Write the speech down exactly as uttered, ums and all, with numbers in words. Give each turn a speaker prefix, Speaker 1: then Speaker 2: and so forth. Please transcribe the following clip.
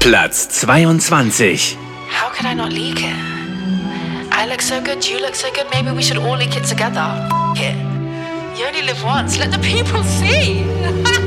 Speaker 1: Platz zweiundzwanzig.
Speaker 2: How could I not leak it? I look so good, you look so good, maybe we should all leak it together. F it. You only live once, let the people see.